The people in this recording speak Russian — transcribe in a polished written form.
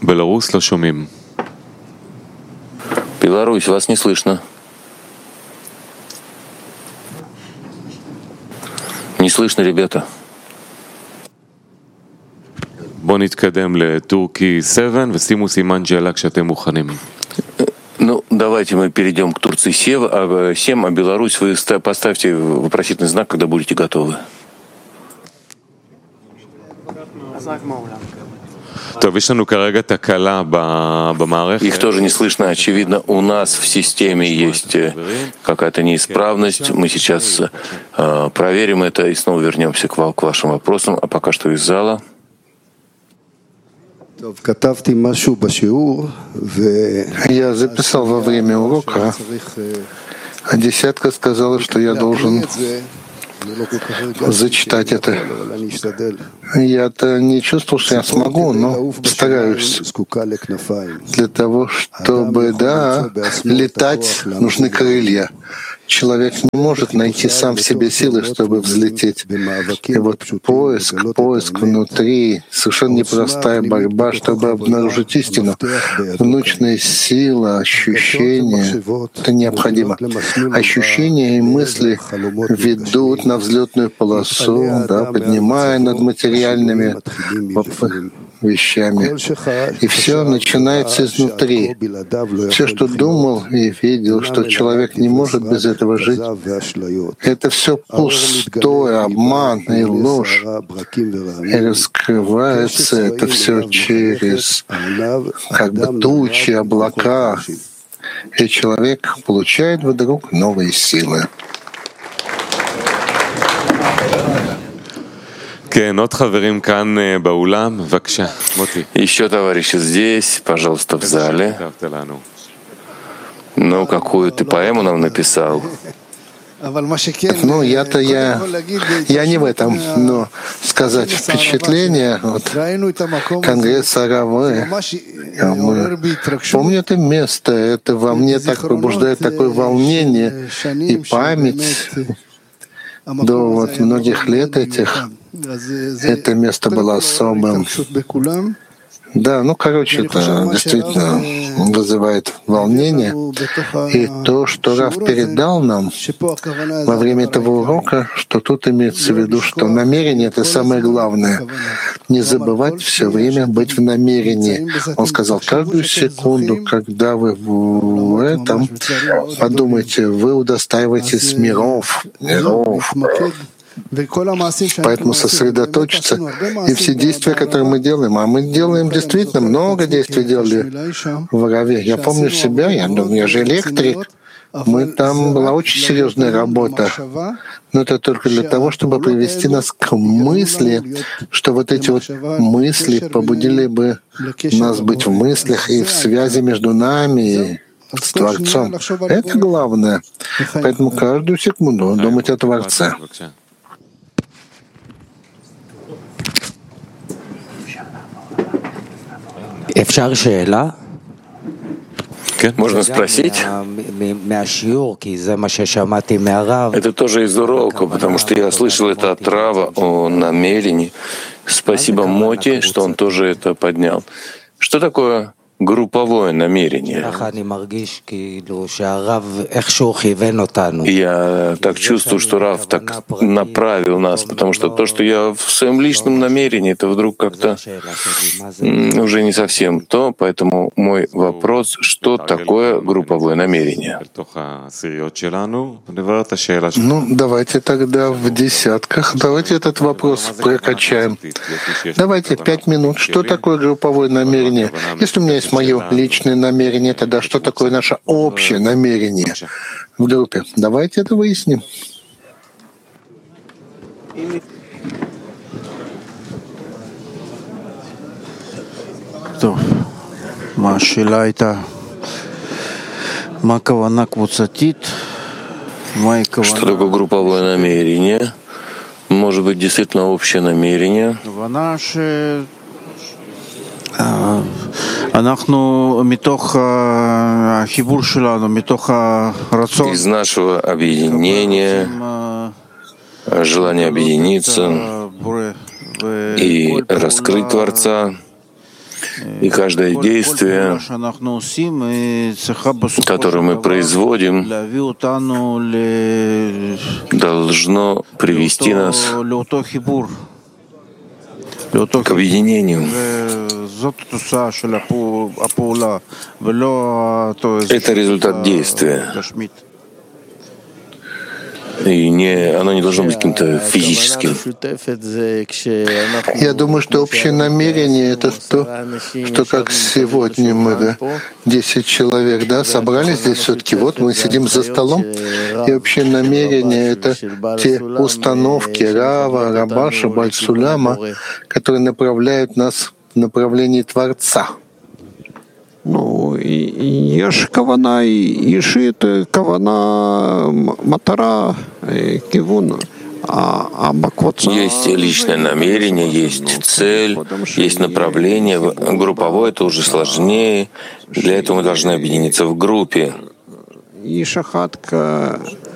בלרוס לא שומעים. Беларусь, вас не слышно. Не слышно, ребята. בואו נתקדם לטורקי 7 ושימו סימן שאלה כשאתם מוכנים. Ну, давайте мы перейдем к Турции 7, а Беларусь вы поставьте вопросительный знак, когда будете готовы. טוב, יש לנו כרגע תקלה במערכת. Их тоже не слышно. Очевидно, у нас в системе есть какая-то неисправность. Мы сейчас проверим это и снова вернемся к вашим вопросам. А пока что из зала. Я записал во время урока, а десятка сказала, что я должен зачитать это. Я-то не чувствовал, что я смогу, но постараюсь. Для того, чтобы, летать, нужны крылья. Человек не может найти сам в себе силы, чтобы взлететь. И вот поиск внутри, совершенно непростая борьба, чтобы обнаружить истину. Внутренняя сила, ощущения — это необходимо. Ощущения и мысли ведут на взлетную полосу, поднимая над материальными вещами. И все начинается изнутри. Все, что думал и видел, что человек не может без этого жить, это все пустое, обман и ложь. И раскрывается это все через тучи, облака. И человек получает вдруг новые силы. Еще товарищи здесь, пожалуйста, в зале. Ну, какую ты поэму нам написал? Ну, я не в этом, но сказать впечатление от Конгресса Равы. Помню это место, это во мне так пробуждает такое волнение и память до многих лет этих. Это место было особым. Да, это действительно вызывает волнение. И то, что Рав передал нам во время этого урока, что тут имеется в виду, что намерение — это самое главное. Не забывать все время быть в намерении. Он сказал, каждую секунду, когда вы в этом, подумайте, вы удостаиваетесь миров. Поэтому сосредоточиться и все действия, которые мы делаем, а мы делаем действительно много действий делали в Раве. Я помню себя, я же электрик. Там была очень серьезная работа. Но это только для того, чтобы привести нас к мысли, что вот эти мысли побудили бы нас быть в мыслях и в связи между нами и с Творцом. Это главное. Поэтому каждую секунду думать о Творце. Можно спросить? Это тоже из урока, потому что я слышал это от Рава о намерении. Спасибо Моти, что он тоже это поднял. Что такое групповое намерение? Я так чувствую, что Рав так направил нас, потому что то, что я в своем личном намерении, это вдруг как-то уже не совсем то. Поэтому мой вопрос, что такое групповое намерение? Давайте тогда в десятках. Давайте этот вопрос прокачаем. Давайте 5 минут. Что такое групповое намерение? Если у меня есть мое личное намерение, тогда что такое наше общее намерение в группе? Давайте это выясним. Что такое групповое намерение? Может быть, действительно общее намерение? Из нашего объединения, желания объединиться и раскрыть Творца, И каждое действие, которое мы производим, должно привести нас к объединению. Это результат действия. И оно не должно быть каким-то физическим. Я думаю, что общее намерение — это то, что как сегодня мы, 10 человек, собрались здесь все-таки. Вот мы сидим за столом, и общее намерение — это те установки Рава, Рабаша, Бальсуляма, которые направляют нас в направлении Творца. יש כוונה אישית, כוונה מטרה, כיוון. Есть личное намерение, есть цель, есть направление. Групповое — это уже сложнее. Для этого мы должны объединиться в группе.